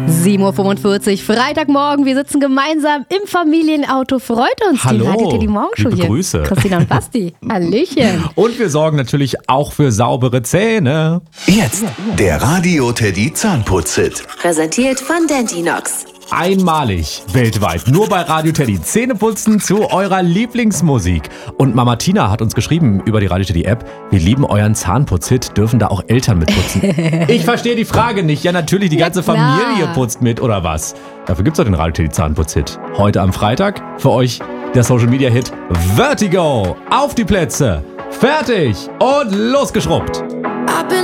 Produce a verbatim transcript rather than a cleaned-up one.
sieben Uhr fünfundvierzig, Freitagmorgen. Wir sitzen gemeinsam im Familienauto. Freut uns. Hallo, die Radio Teddy Morgenshow liebe hier. Grüße. Christina und Basti. Hallöchen. Und wir sorgen natürlich auch für saubere Zähne. Jetzt der Radio Teddy Zahnputz-Hit. Präsentiert von Dentinox. Einmalig, weltweit, nur bei Radio Teddy. Zähneputzen zu eurer Lieblingsmusik. Und Mama Tina hat uns geschrieben über die Radio Teddy App, wir lieben euren Zahnputz-Hit, dürfen da auch Eltern mitputzen? Ich verstehe die Frage nicht. Ja, natürlich, die ganze Ja, klar. Familie putzt mit, oder was? Dafür gibt's doch den Radio Teddy Zahnputz-Hit. Heute am Freitag für euch der Social-Media-Hit Vertigo. Auf die Plätze, fertig und losgeschrubbt. I've been